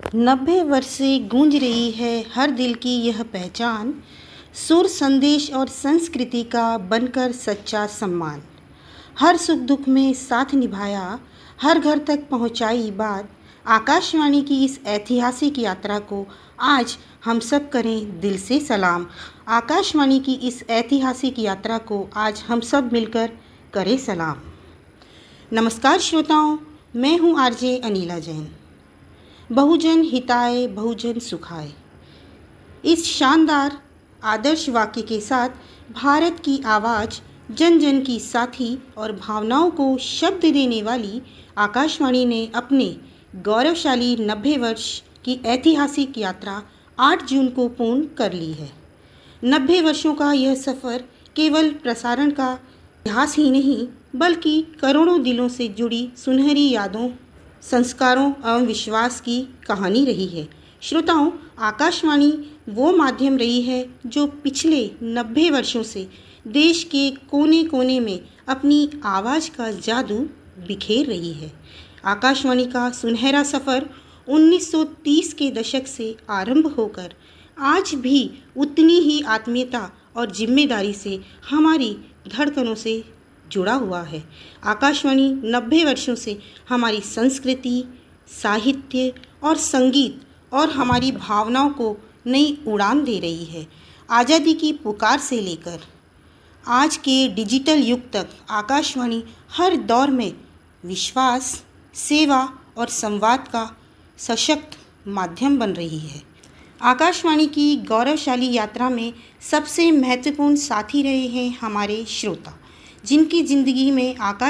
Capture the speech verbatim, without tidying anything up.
नब्बे वर्ष से गूंज रही है हर दिल की यह पहचान, सुर संदेश और संस्कृति का बनकर सच्चा सम्मान। हर सुख दुख में साथ निभाया, हर घर तक पहुंचाई बात। आकाशवाणी की इस ऐतिहासिक यात्रा को आज हम सब करें दिल से सलाम। आकाशवाणी की इस ऐतिहासिक यात्रा को आज हम सब मिलकर करें सलाम। नमस्कार श्रोताओं, मैं हूं आरजे अनीला जैन। बहुजन हिताय बहुजन सुखाय, इस शानदार आदर्श वाक्य के साथ भारत की आवाज़, जन जन की साथी और भावनाओं को शब्द देने वाली आकाशवाणी ने अपने गौरवशाली नब्बे वर्ष की ऐतिहासिक यात्रा आठ जून को पूर्ण कर ली है। नब्बे वर्षों का यह सफ़र केवल प्रसारण का इतिहास ही नहीं, बल्कि करोड़ों दिलों से जुड़ी सुनहरी यादों, संस्कारों एवं विश्वास की कहानी रही है। श्रोताओं, आकाशवाणी वो माध्यम रही है जो पिछले नब्बे वर्षों से देश के कोने कोने में अपनी आवाज़ का जादू बिखेर रही है। आकाशवाणी का सुनहरा सफ़र उन्नीस सौ तीस के दशक से आरंभ होकर आज भी उतनी ही आत्मीयता और जिम्मेदारी से हमारी धड़कनों से जुड़ा हुआ है। आकाशवाणी नब्बे वर्षों से हमारी संस्कृति, साहित्य और संगीत और हमारी भावनाओं को नई उड़ान दे रही है। आज़ादी की पुकार से लेकर आज के डिजिटल युग तक आकाशवाणी हर दौर में विश्वास, सेवा और संवाद का सशक्त माध्यम बन रही है। आकाशवाणी की गौरवशाली यात्रा में सबसे महत्वपूर्ण साथी रहे हैं हमारे श्रोता, जिनकी ज़िंदगी में आकाश